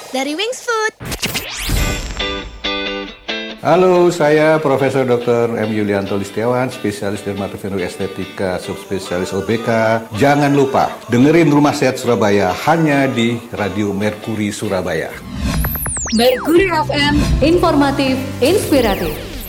dari Wings Food. Halo, saya Profesor Dr. M. Yulianto Listiawan, spesialis dermatovenerologi estetika, subspesialis OBK. Jangan lupa dengerin Rumah Sehat Surabaya hanya di Radio Merkuri Surabaya. Merkuri FM, informatif, inspiratif.